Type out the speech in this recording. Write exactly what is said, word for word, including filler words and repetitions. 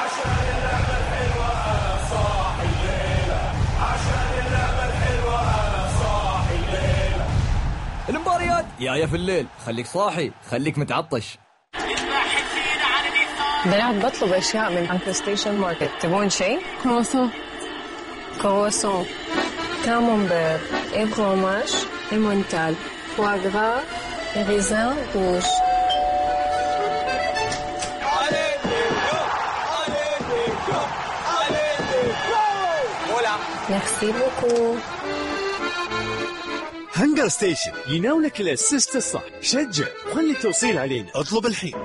المباريات جاية في الليل، خليك صاحي، خليك متعطش. بنات بطلب أشياء من أنكل ستيشن ماركت. تبون شيء؟ كروسون كروسون كامونبير et fromage et montal foie gras et raisin rouge. Merci beaucoup. هانجر ستيشن يناولك الاسيست الصح. شجع وخلي التوصيل علينا. اطلب الحين.